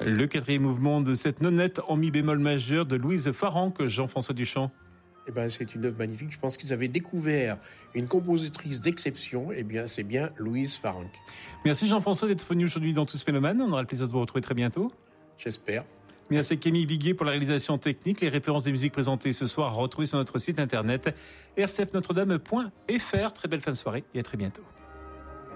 Le quatrième mouvement de cette nonette en mi bémol majeur de Louise Farrenc, Jean-François Duchamp. C'est une œuvre magnifique. Je pense qu'ils avaient découvert une compositrice d'exception. C'est bien Louise Farrenc. Merci Jean-François d'être venu aujourd'hui dans Tous Mélomanes. On aura le plaisir de vous retrouver très bientôt. J'espère. Merci Camille Viguier pour la réalisation technique. Les références des musiques présentées ce soir à retrouver sur notre site internet rcfnotredame.fr. Très belle fin de soirée et à très bientôt.